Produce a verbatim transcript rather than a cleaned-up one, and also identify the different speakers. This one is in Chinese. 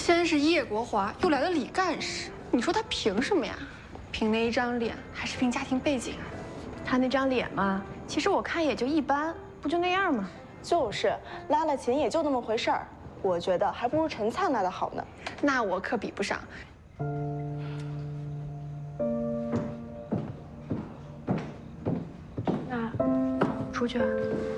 Speaker 1: 先是叶国华，又来了李干事，你说他凭什么呀？凭那一张脸，还是凭家庭背景？
Speaker 2: 他那张脸嘛，其实我看也就一般，不就那样吗？
Speaker 3: 就是拉了钱也就那么回事儿，我觉得还不如陈灿来的好呢。
Speaker 1: 那我可比不上。
Speaker 2: 那出去。